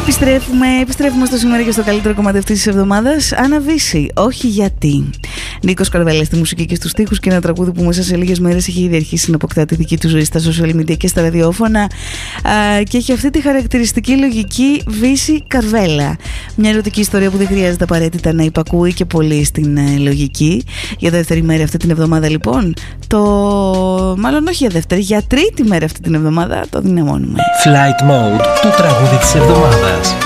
Επιστρέφουμε στο σήμερα και στο καλύτερο κομμάτι αυτής της εβδομάδας. Άννα Βύση, όχι γιατί. Νίκος Καρβέλας στη μουσική και στους στίχους, και ένα τραγούδι που μέσα σε λίγες μέρες έχει ήδη αρχίσει να αποκτά τη δική του ζωή στα social media και στα ραδιόφωνα, και έχει αυτή τη χαρακτηριστική λογική Βύση Καρβέλα. Μια ερωτική ιστορία που δεν χρειάζεται απαραίτητα να υπακούει και πολύ στην λογική. Για δεύτερη μέρα αυτή την εβδομάδα λοιπόν, μάλλον όχι για δεύτερη, για τρίτη μέρα αυτή την εβδομάδα το δυναμώνουμε. Flight Mode, το τραγούδι της εβδομάδας.